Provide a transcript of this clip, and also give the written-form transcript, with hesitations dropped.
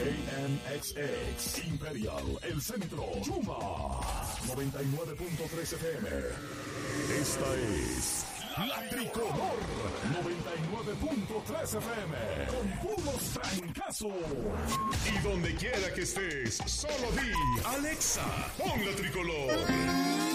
KMXX Imperial, El Centro, Yuma 99.3 FM. Esta es La Tricolor 99.3 FM con puros trancazos. Y donde quiera que estés, solo di Alexa, pon La Tricolor.